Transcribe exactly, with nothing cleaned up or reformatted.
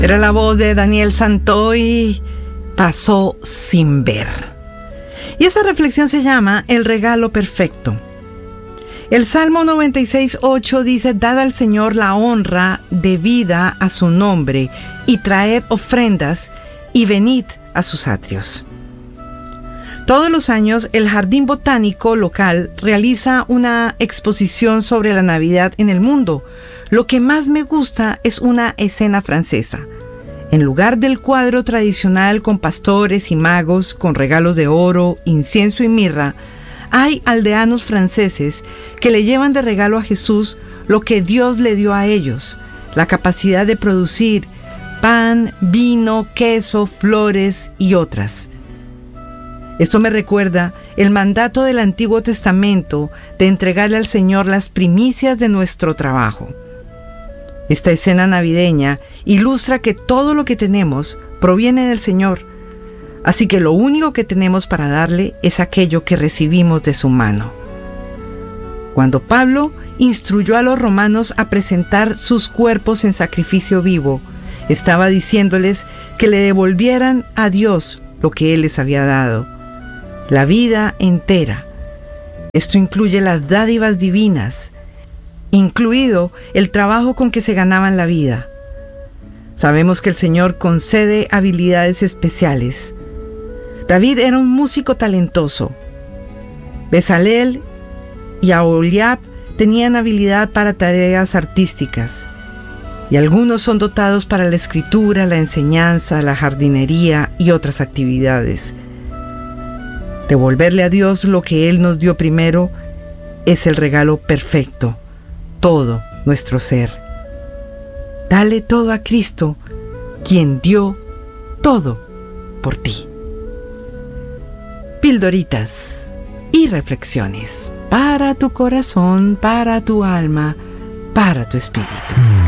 Era la voz de Daniel Santoy, Pasó sin ver. Y esta reflexión se llama El regalo perfecto. El Salmo noventa y seis, ocho dice: Dad al Señor la honra debida a su nombre, y traed ofrendas, y venid a sus atrios. Todos los años, el Jardín Botánico local realiza una exposición sobre la Navidad en el mundo. Lo que más me gusta es una escena francesa. En lugar del cuadro tradicional con pastores y magos con regalos de oro, incienso y mirra, hay aldeanos franceses que le llevan de regalo a Jesús lo que Dios le dio a ellos: la capacidad de producir pan, vino, queso, flores y otras. Esto me recuerda el mandato del Antiguo Testamento de entregarle al Señor las primicias de nuestro trabajo. Esta escena navideña ilustra que todo lo que tenemos proviene del Señor, así que lo único que tenemos para darle es aquello que recibimos de su mano. Cuando Pablo instruyó a los romanos a presentar sus cuerpos en sacrificio vivo, estaba diciéndoles que le devolvieran a Dios lo que Él les había dado: la vida entera. Esto incluye las dádivas divinas, incluido el trabajo con que se ganaban la vida. Sabemos que el Señor concede habilidades especiales. David era un músico talentoso. Bezalel y Aholiab tenían habilidad para tareas artísticas, y algunos son dotados para la escritura, la enseñanza, la jardinería y otras actividades. Devolverle a Dios lo que Él nos dio primero es el regalo perfecto, todo nuestro ser. Dale todo a Cristo, quien dio todo por ti. Pildoritas y reflexiones para tu corazón, para tu alma, para tu espíritu.